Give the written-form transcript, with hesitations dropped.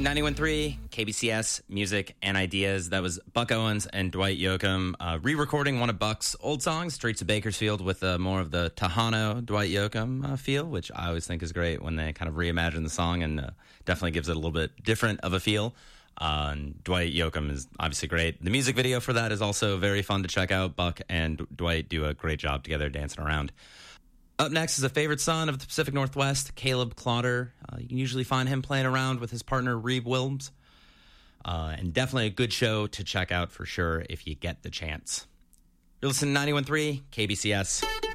91.3 KBCS Music and Ideas. That was Buck Owens and Dwight Yoakam re-recording one of Buck's old songs, Streets of Bakersfield, with more of the Tejano Dwight Yoakam feel, which I always think is great when they kind of reimagine the song, and definitely gives it a little bit different of a feel. And Dwight Yoakam is obviously great. The music video for that is also very fun to check out. Buck and Dwight do a great job together dancing around. Up next is a favorite son of the Pacific Northwest, Caleb Clodder. You can usually find him playing around with his partner, Reeb Wilms. And definitely a good show to check out for sure if you get the chance. You're listening to 91.3 KBCS.